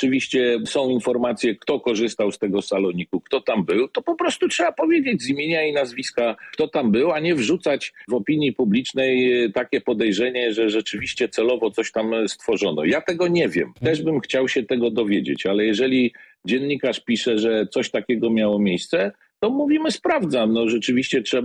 rzeczywiście są informacje, kto korzystał z tego saloniku, kto tam był, to po prostu trzeba powiedzieć z imienia i nazwiska, kto tam był, a nie wrzucać w opinii publicznej takie podejrzenie, że rzeczywiście celowo coś tam stworzono. Ja tego nie wiem. Też bym chciał się tego dowiedzieć, ale jeżeli dziennikarz pisze, że coś takiego miało miejsce, to mówimy sprawdzam. No rzeczywiście trzeba